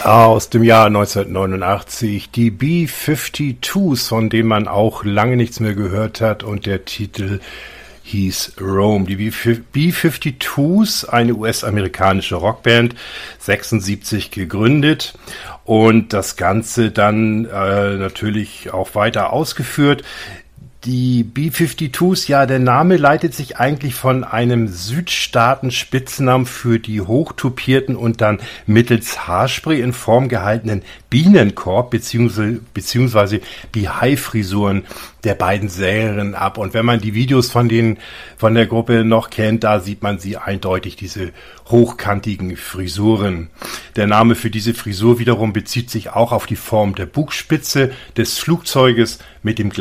Aus dem Jahr 1989, die B-52s, von denen man auch lange nichts mehr gehört hat, und der Titel hieß Rome. Die B-52s, eine US-amerikanische Rockband, 76 gegründet und das Ganze dann natürlich auch weiter ausgeführt. Die B-52s, ja, der Name leitet sich eigentlich von einem Südstaaten-Spitznamen für die hochtupierten und dann mittels Haarspray in Form gehaltenen Bienenkorb beziehungsweise Beehive-Frisuren der beiden Sängerinnen ab. Und wenn man die Videos von der Gruppe noch kennt, da sieht man sie eindeutig, diese hochkantigen Frisuren. Der Name für diese Frisur wiederum bezieht sich auch auf die Form der Bugspitze des Flugzeuges mit dem